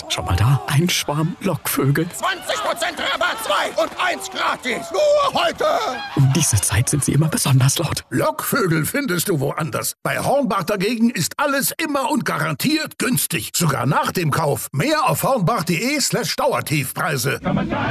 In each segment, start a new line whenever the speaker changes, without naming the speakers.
Schau mal da, ein Schwarm Lockvögel.
20% Rabatt, 2 und 1 gratis. Nur heute.
Um diese Zeit sind sie immer besonders laut.
Lockvögel findest du woanders. Bei Hornbach dagegen ist alles immer und garantiert günstig. Sogar nach dem Kauf. Mehr auf hornbach.de/Dauertiefpreise.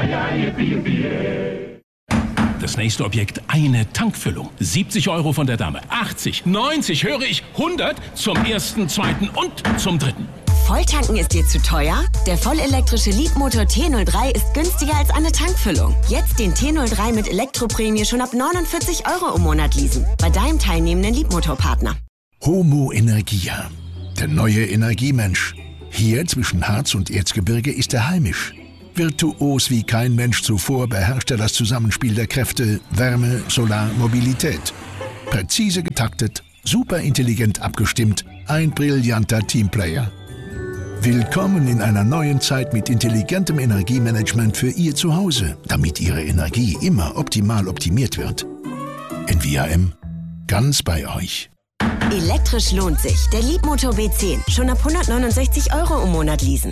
Das nächste Objekt, eine Tankfüllung. 70 € von der Dame. 80, 90, höre ich, 100 zum ersten, zweiten und zum dritten.
Volltanken ist dir zu teuer? Der vollelektrische Leapmotor T03 ist günstiger als eine Tankfüllung. Jetzt den T03 mit Elektroprämie schon ab 49 € im Monat leasen. Bei deinem teilnehmenden Leapmotor-Partner.
Homo Energia, der neue Energiemensch. Hier zwischen Harz und Erzgebirge ist er heimisch. Virtuos wie kein Mensch zuvor beherrscht er das Zusammenspiel der Kräfte Wärme, Solar, Mobilität. Präzise getaktet, super intelligent abgestimmt, ein brillanter Teamplayer. Willkommen in einer neuen Zeit mit intelligentem Energiemanagement für Ihr Zuhause, damit Ihre Energie immer optimal optimiert wird. NVIM, ganz bei euch.
Elektrisch lohnt sich. Der Leapmotor B10. Schon ab 169 € im Monat leasen.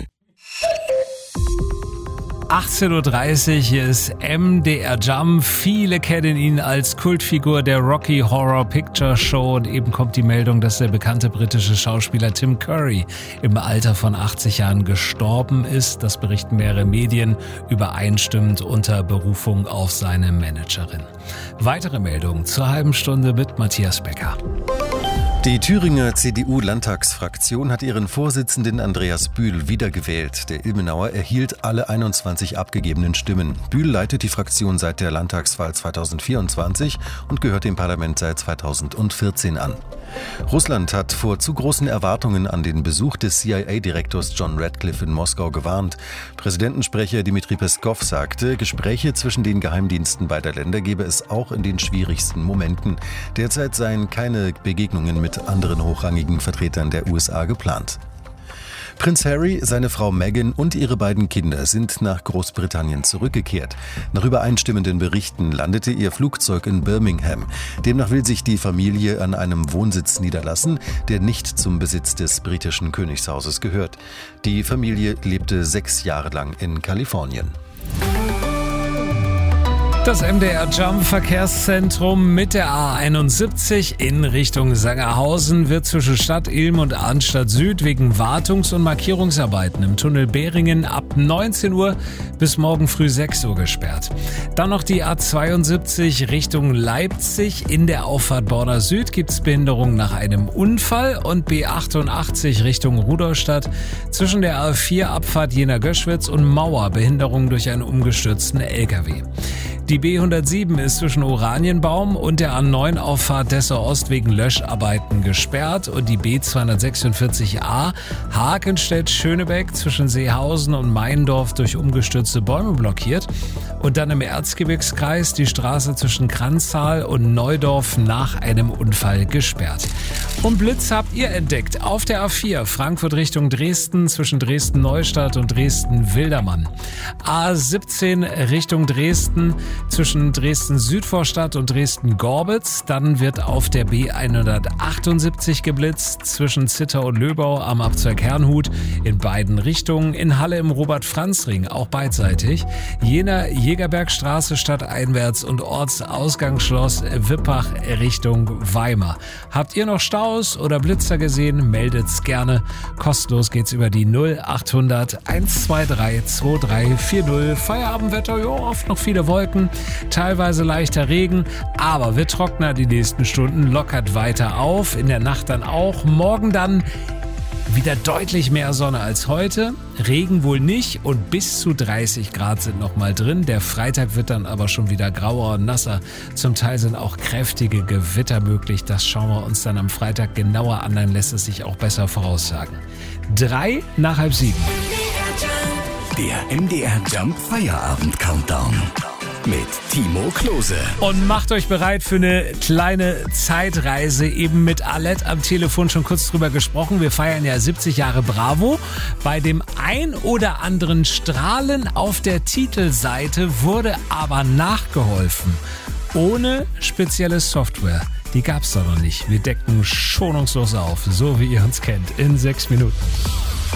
18:30 Uhr, hier ist MDR Jump. Viele kennen ihn als Kultfigur der Rocky Horror Picture Show und eben kommt die Meldung, dass der bekannte britische Schauspieler Tim Curry im Alter von 80 Jahren gestorben ist. Das berichten mehrere Medien übereinstimmend unter Berufung auf seine Managerin. Weitere Meldungen zur halben Stunde mit Matthias Becker.
Die Thüringer CDU-Landtagsfraktion hat ihren Vorsitzenden Andreas Bühl wiedergewählt. Der Ilmenauer erhielt alle 21 abgegebenen Stimmen. Bühl leitet die Fraktion seit der Landtagswahl 2024 und gehört dem Parlament seit 2014 an. Russland hat vor zu großen Erwartungen an den Besuch des CIA-Direktors John Radcliffe in Moskau gewarnt. Präsidentensprecher Dmitri Peskov sagte, Gespräche zwischen den Geheimdiensten beider Länder gebe es auch in den schwierigsten Momenten. Derzeit seien keine Begegnungen mit anderen hochrangigen Vertretern der USA geplant. Prinz Harry, seine Frau Meghan und ihre beiden Kinder sind nach Großbritannien zurückgekehrt. Nach übereinstimmenden Berichten landete ihr Flugzeug in Birmingham. Demnach will sich die Familie an einem Wohnsitz niederlassen, der nicht zum Besitz des britischen Königshauses gehört. Die Familie lebte 6 Jahre lang in Kalifornien.
Das MDR Jump Verkehrszentrum mit der A71 in Richtung Sangerhausen wird zwischen Stadt Ilm und Arnstadt Süd wegen Wartungs- und Markierungsarbeiten im Tunnel Behringen ab 19 Uhr bis morgen früh 6 Uhr gesperrt. Dann noch die A72 Richtung Leipzig. In der Auffahrt Borna Süd gibt es Behinderung nach einem Unfall und B88 Richtung Rudolstadt zwischen der A4 Abfahrt Jena-Göschwitz und Mauer Behinderung durch einen umgestürzten LKW. Die B107 ist zwischen Oranienbaum und der A9 Auffahrt Dessau Ost wegen Löscharbeiten gesperrt und die B246a Hakenstedt-Schönebeck zwischen Seehausen und Meindorf durch umgestürzte Bäume blockiert und dann im Erzgebirgskreis die Straße zwischen Kranztal und Neudorf nach einem Unfall gesperrt. Und Blitz habt ihr entdeckt auf der A4 Frankfurt Richtung Dresden zwischen Dresden-Neustadt und Dresden-Wildermann. A17 Richtung Dresden zwischen Dresden-Südvorstadt und Dresden-Gorbitz. Dann wird auf der B178 geblitzt zwischen Zittau und Löbau am Abzweig Herrnhut in beiden Richtungen. In Halle im Robert-Franz-Ring auch beidseitig. Jena Jägerbergstraße stadteinwärts und Ortsausgangsschloss Wippach Richtung Weimar. Habt ihr noch Staus oder Blitzer gesehen? Meldet's gerne. Kostenlos geht's über die 0800 123 2340. Feierabendwetter, ja, oft noch viele Wolken, teilweise leichter Regen, aber wird trockener die nächsten Stunden, lockert weiter auf, in der Nacht dann auch, morgen dann wieder deutlich mehr Sonne als heute, Regen wohl nicht und bis zu 30 Grad sind noch mal drin. Der Freitag wird dann aber schon wieder grauer und nasser. Zum Teil sind auch kräftige Gewitter möglich. Das schauen wir uns dann am Freitag genauer an, dann lässt es sich auch besser voraussagen. 6:03.
Der MDR Jump Feierabend Countdown mit Timo Klose.
Und macht euch bereit für eine kleine Zeitreise. Eben mit Alette am Telefon schon kurz drüber gesprochen. Wir feiern ja 70 Jahre Bravo. Bei dem ein oder anderen Strahlen auf der Titelseite wurde aber nachgeholfen. Ohne spezielle Software. Die gab's doch noch nicht. Wir decken schonungslos auf, so wie ihr uns kennt, in 6 Minuten.